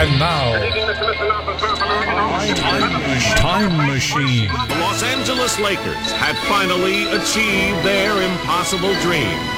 And now, Time Machine. The Los Angeles Lakers had finally achieved their impossible dream.